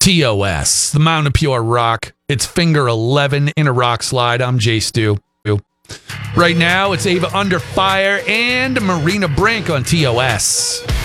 TOS, the Mountain of Pure Rock. It's finger 11 in a rock slide. I'm Jay Stu. Right now, it's Ava Under Fire and Marina Brink on TOS.